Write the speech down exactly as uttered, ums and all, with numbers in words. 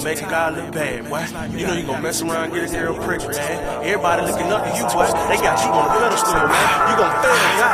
make a guy look bad, boy. You know you gon' mess around, get a girl pregnant, man. Everybody looking up to you, boy. They got you on a pedestal, man. You gon' fail, God.